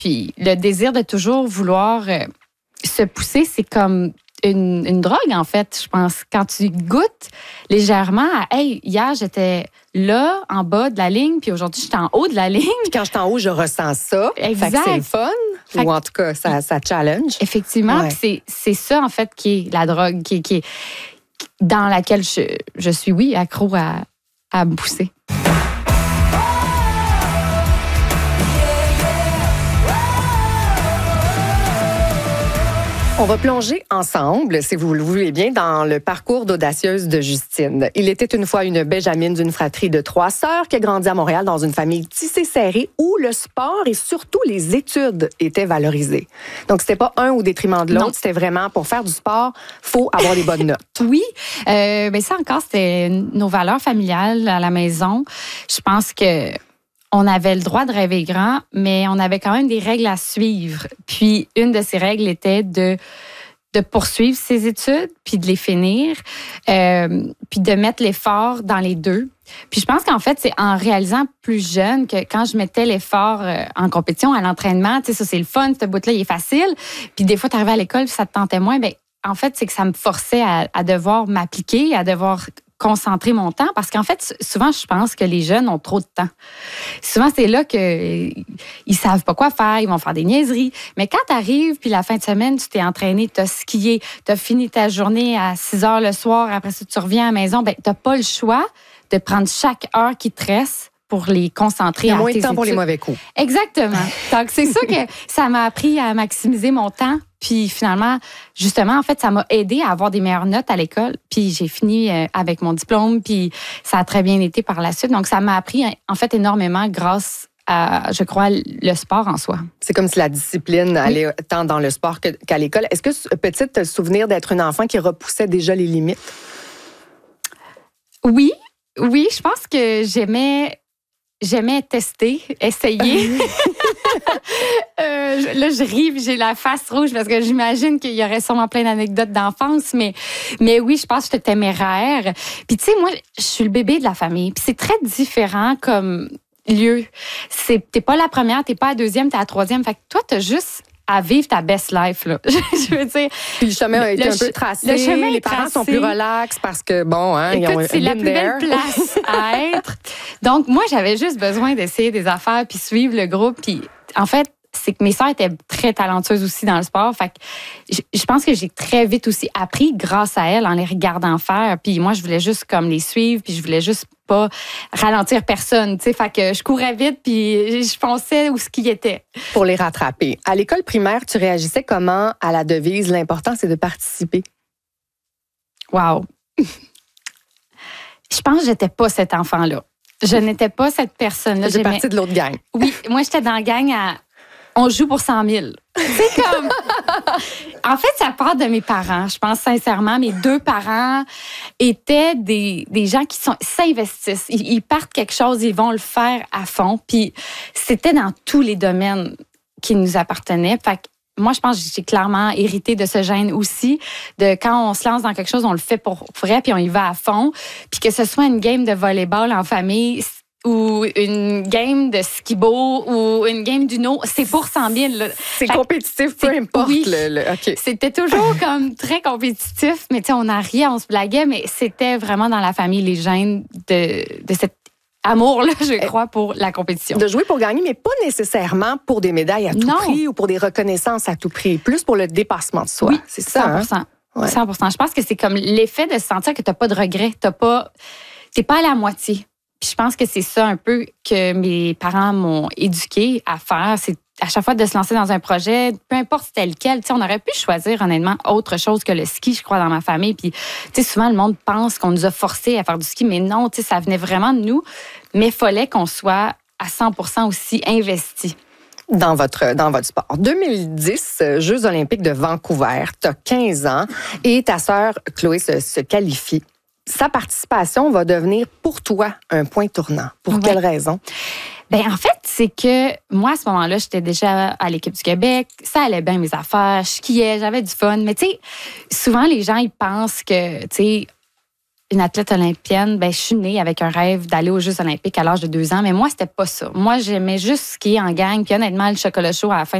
Puis le désir de toujours vouloir se pousser, c'est comme une drogue, en fait, je pense. Quand tu goûtes légèrement à « Hey, hier, j'étais là, en bas de la ligne, puis aujourd'hui, j'étais en haut de la ligne. » Puis quand je suis en haut, je ressens ça. Exact. Fait que c'est le fun. Ou en tout cas, ça challenge. Effectivement. Ouais. Puis c'est ça, en fait, qui est la drogue, qui est dans laquelle je suis, oui, accro à me pousser. On va plonger ensemble, si vous le voulez bien, dans le parcours d'audacieuse de Justine. Il était une fois une benjamine d'une fratrie de 3 sœurs qui a grandi à Montréal dans une famille tissée serrée où le sport et surtout les études étaient valorisés. Donc, c'était pas un au détriment de l'autre, c'était vraiment pour faire du sport, faut avoir des bonnes notes. Oui, mais ça encore, c'était nos valeurs familiales à la maison. Je pense que on avait le droit de rêver grand, mais on avait quand même des règles à suivre. Puis, une de ces règles était de poursuivre ses études, puis de les finir, puis de mettre l'effort dans les deux. Puis je pense qu'en fait, c'est en réalisant plus jeune que quand je mettais l'effort en compétition, à l'entraînement, tu sais, ça, c'est le fun, ce bout-là, il est facile. Puis des fois, tu arrivais à l'école, puis ça te tentait moins. Bien, en fait, c'est que ça me forçait à devoir m'appliquer, à devoir concentrer mon temps, parce qu'en fait, souvent, je pense que les jeunes ont trop de temps. Souvent, c'est là qu'ils savent pas quoi faire, ils vont faire des niaiseries. Mais quand tu arrives, puis la fin de semaine, tu t'es entraîné, tu as skié, tu as fini ta journée à 6 heures le soir, après ça, tu reviens à la maison, bien, tu n'as pas le choix de prendre chaque heure qui te reste pour les concentrer. Il y a moins de temps pour les mauvais coups. Exactement. Donc, c'est ça que ça m'a appris à maximiser mon temps. Puis finalement, justement, en fait, ça m'a aidé à avoir des meilleures notes à l'école. Puis j'ai fini avec mon diplôme, puis ça a très bien été par la suite. Donc, ça m'a appris, en fait, énormément grâce à, je crois, le sport en soi. C'est comme si la discipline allait tant dans le sport qu'à l'école. Est-ce que, petite, tu as le souvenir d'être une enfant qui repoussait déjà les limites? Oui, je pense que j'aimais tester, essayer. Là, je ris, j'ai la face rouge parce que j'imagine qu'il y aurait sûrement plein d'anecdotes d'enfance, mais oui, je pense que j'étais téméraire. Puis tu sais, moi, je suis le bébé de la famille, puis c'est très différent comme lieu. T'es pas la première, t'es pas la deuxième, t'es la troisième. Fait que toi, t'as juste à vivre ta best life, là. Je veux dire. Puis le chemin a été un peu tracé. Le chemin les parents sont plus relax parce que, bon, hein, écoute, ils ont c'est la plus belle place à être. Donc, moi, j'avais juste besoin d'essayer des affaires puis suivre le groupe. Puis, en fait, c'est que mes sœurs étaient très talentueuses aussi dans le sport. Fait que je pense que j'ai très vite aussi appris grâce à elles en les regardant faire. Puis moi, je voulais juste comme les suivre, puis je voulais juste pas ralentir personne. Tu sais, fait que je courais vite, puis je fonçais où ce qui était. Pour les rattraper. À l'école primaire, tu réagissais comment à la devise « L'important, c'est de participer ». Wow. Je pense que j'étais pas cet enfant-là. Je n'étais pas cette personne-là. J'ai partie de l'autre gang. Oui, moi, j'étais dans la gang à... On joue pour 100 000. C'est comme... En fait, ça part de mes parents. Je pense sincèrement, mes 2 parents étaient des gens qui s'investissent. Ils partent quelque chose, ils vont le faire à fond. Puis c'était dans tous les domaines qui nous appartenaient. Fait que moi, je pense que j'ai clairement hérité de ce gène aussi, de quand on se lance dans quelque chose, on le fait pour vrai, puis on y va à fond. Puis que ce soit une game de volleyball en famille ou une game de skibo ou une game d'Uno, c'est pour 100 000. Là. C'est compétitif, peu importe. Oui, OK. C'était toujours comme très compétitif, mais tu sais, on en riait, on se blaguait, mais c'était vraiment dans la famille les gènes de cet amour-là, je crois, pour la compétition. De jouer pour gagner, mais pas nécessairement pour des médailles à tout prix ou pour des reconnaissances à tout prix, plus pour le dépassement de soi. Oui, c'est ça. 100%. Hein? Ouais. 100%. Je pense que c'est comme l'effet de se sentir que t'as pas de regrets, t'es pas à la moitié. Puis je pense que c'est ça un peu que mes parents m'ont éduqué à faire. C'est à chaque fois de se lancer dans un projet, peu importe c'était lequel. Tu sais, on aurait pu choisir honnêtement autre chose que le ski, je crois, dans ma famille. Puis, tu sais, souvent le monde pense qu'on nous a forcés à faire du ski, mais non, tu sais, ça venait vraiment de nous. Mais il fallait qu'on soit à 100% aussi investi. Dans votre sport. 2010, Jeux olympiques de Vancouver. Tu as 15 ans et ta sœur Chloé se qualifie. Sa participation va devenir pour toi un point tournant. Pour quelle raison? Ben en fait, c'est que moi, à ce moment-là, j'étais déjà à l'équipe du Québec. Ça allait bien mes affaires. Je skiais, j'avais du fun. Mais tu sais, souvent, les gens, ils pensent que, tu sais, une athlète olympienne, ben je suis née avec un rêve d'aller aux Jeux olympiques à l'âge de 2 ans, mais moi, c'était pas ça. Moi, j'aimais juste skier en gang, puis honnêtement, le chocolat chaud à la fin